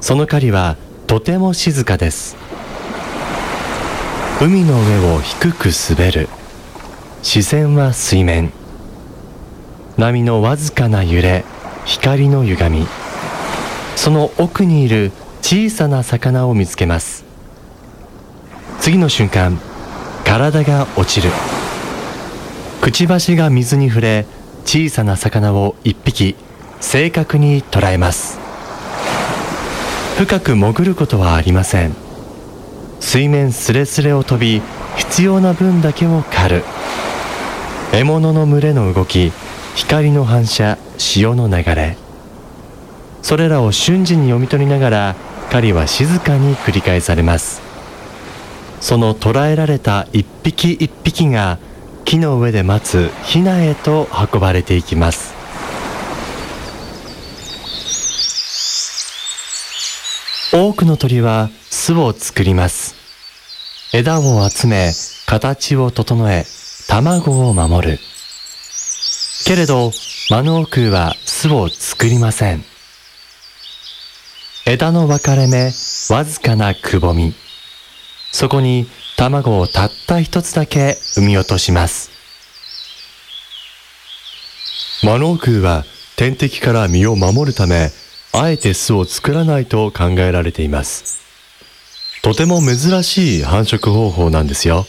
その狩りはとても静かです。海の上を低く滑る。視線は水面。波のわずかな揺れ、光の歪み。その奥にいる小さな魚を見つけます。次の瞬間、体が落ちる。くちばしが水に触れ、小さな魚を一匹正確に捉えます。深く潜ることはありません。水面すれすれを飛び、必要な分だけを狩る。獲物の群れの動き、光の反射、潮の流れ、それらを瞬時に読み取りながら狩りは静かに繰り返されます。その捕らえられた一匹一匹が木の上で待つヒナへと運ばれていきます。多くの鳥は巣を作ります。枝を集め、形を整え、卵を守る。けれどマヌオクーは巣を作りません。枝の分かれ目、わずかなくぼみ、そこに卵をたった一つだけ産み落とします。マヌオクーは天敵から身を守るため、あえて巣を作らないと考えられています。とても珍しい繁殖方法なんですよ。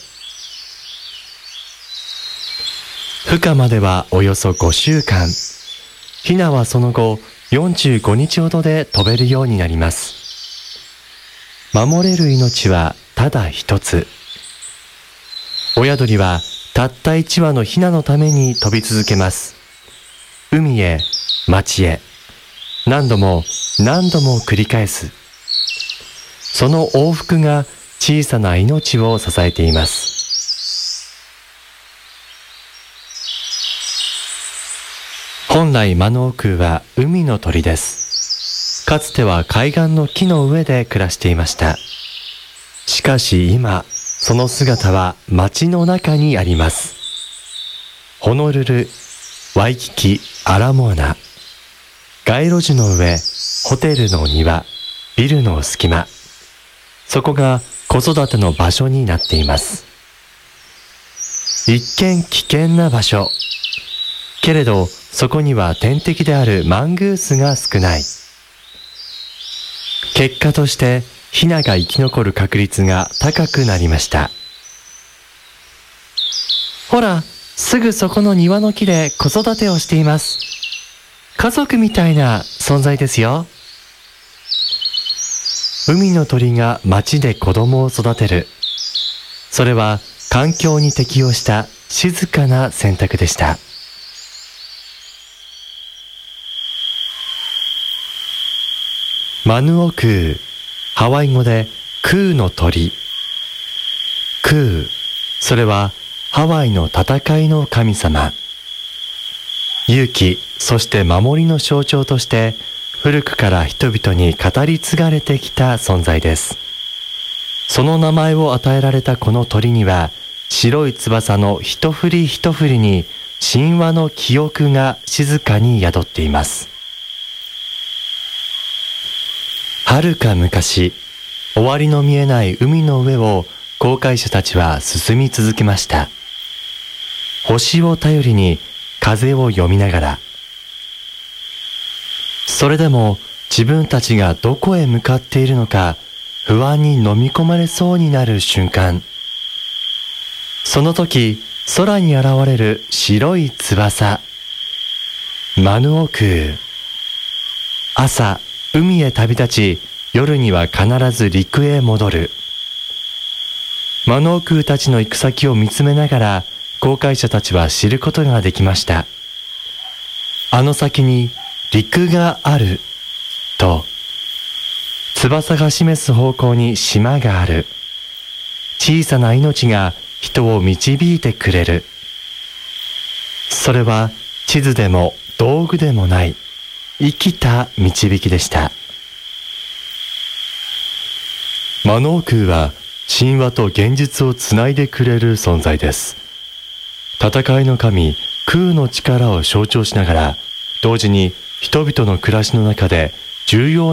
孵化まではおよそ5週間。ヒナはその後45日ほどで飛べるようになります。守れる命はただ一つ。親鳥はたった1羽のヒナのために飛び続けます。海へ、町へ、何度も何度も繰り返す。その往復が小さな命を支えています。本来マヌオクーは海の鳥です。かつては海岸の木の上で暮らしていました。しかし今、その姿は町の中にあります。ホノルル、ワイキキ、アラモアナ、街路樹の上、ホテルの庭、ビルの隙間、そこが子育ての場所になっています。一見危険な場所。けれどそこには天敵であるマングースが少ない。結果としてヒナが生き残る確率が高くなりました。ほら、すぐそこの庭の木で子育てをしています。家族みたいな存在ですよ。海の鳥が町で子供を育てる。それは環境に適応した静かな選択でした。マヌオクー、ハワイ語でクーの鳥。クー、それはハワイの戦いの神様。勇気、そして守りの象徴として古くから人々に語り継がれてきた存在です。その名前を与えられたこの鳥には、白い翼の一振り一振りに神話の記憶が静かに宿っています。遥か昔、終わりの見えない海の上を航海者たちは進み続けました。星を頼りに風を読みながら。それでも自分たちがどこへ向かっているのか不安に飲み込まれそうになる瞬間。その時、空に現れる白い翼。マヌオクー。朝、海へ旅立ち、夜には必ず陸へ戻る。マヌオクーたちの行く先を見つめながら、航海者たちは知ることができました。あの先に陸がある、と。翼が示す方向に島がある。小さな命が人を導いてくれる。それは地図でも道具でもない生きた導きでした。マヌオクーは神話と現実をつないでくれる存在です。戦いの神クーの力を象徴しながら、同時に人々の暮らしの中で重要